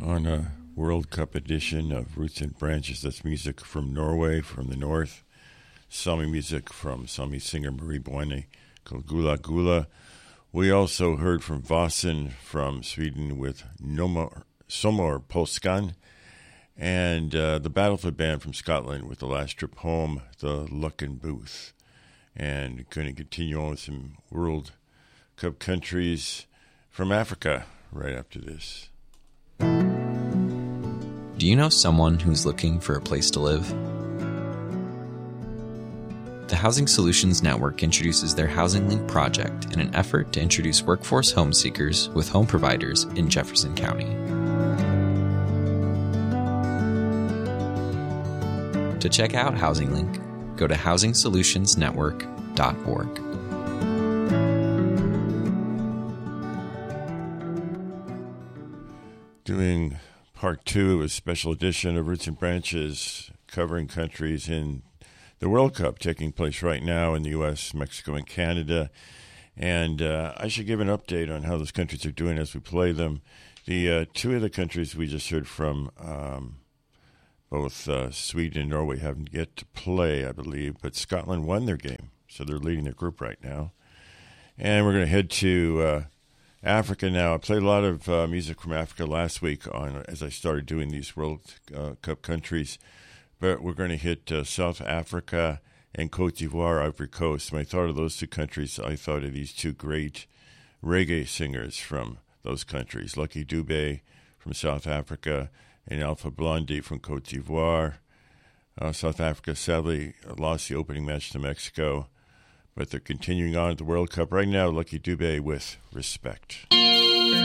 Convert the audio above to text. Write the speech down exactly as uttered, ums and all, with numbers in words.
on a World Cup edition of Roots and Branches. That's music from Norway, from the north. Sami music from Sami singer Marie Boine called Gula Gula. We also heard from Vassen from Sweden with Nomor, Somor Polskan. And uh, the Battlefield Band from Scotland with The Last Trip Home, the Lucken Booth. And going to continue on with some World Cup countries from Africa right after this. Do you know someone who's looking for a place to live? The Housing Solutions Network introduces their Housing Link project in an effort to introduce workforce home seekers with home providers in Jefferson County. To check out Housing Link, go to housing solutions network dot org. Doing part two of a special edition of Roots and Branches, covering countries in the World Cup taking place right now in the U S, Mexico, and Canada. And uh, I should give an update on how those countries are doing as we play them. The uh, two of the countries we just heard from, um, both uh, Sweden and Norway, haven't yet to play, I believe, but Scotland won their game, so they're leading their group right now. And we're going to head to uh, Africa now. I played a lot of uh, music from Africa last week on as I started doing these World uh, Cup countries. But we're going to hit uh, South Africa and Cote d'Ivoire, Ivory Coast. When I thought of those two countries, I thought of these two great reggae singers from those countries, Lucky Dube from South Africa and Alpha Blondy from Cote d'Ivoire. Uh, South Africa sadly lost the opening match to Mexico, but they're continuing on at the World Cup right now. Lucky Dube with Respect.